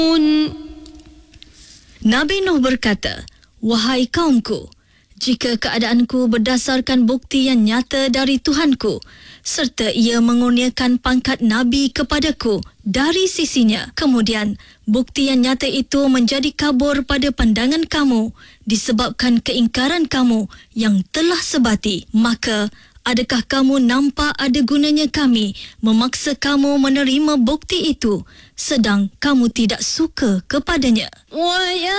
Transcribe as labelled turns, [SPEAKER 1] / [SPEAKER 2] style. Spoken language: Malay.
[SPEAKER 1] Nabi Nuh berkata, "Wahai kaumku, jika keadaanku berdasarkan bukti yang nyata dari Tuhanku, serta ia mengurniakan pangkat Nabi kepadaku dari sisinya, kemudian bukti yang nyata itu menjadi kabur pada pandangan kamu disebabkan keingkaran kamu yang telah sebati, maka adakah kamu nampak ada gunanya kami memaksa kamu menerima bukti itu sedang kamu tidak suka kepadanya?"